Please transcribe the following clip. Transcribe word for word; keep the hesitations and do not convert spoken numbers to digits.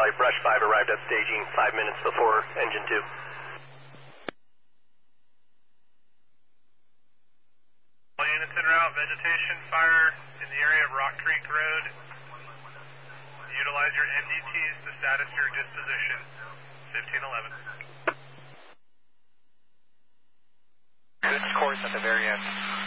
Charlie, Brush five arrived at staging five minutes before engine two. All units en route, vegetation fire in the area of Rock Creek Road. Utilize your N D Ts to status your disposition. fifteen eleven. Good course at the very end.